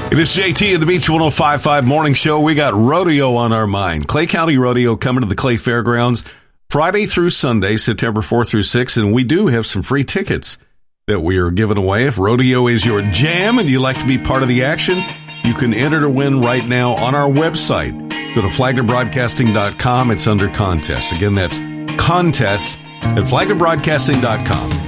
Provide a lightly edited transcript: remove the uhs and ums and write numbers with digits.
It is JT of the Beach 105.5 Morning Show. We got rodeo on our mind. Clay County Rodeo coming to the Clay Fairgrounds Friday through Sunday, September 4th through 6th, and we do have some free tickets that we are giving away. If rodeo is your jam and you'd like to be part of the action, you can enter to win right now on our website. Go to flaglerbroadcasting.com. It's under contests. Again, that's contests at flaglerbroadcasting.com.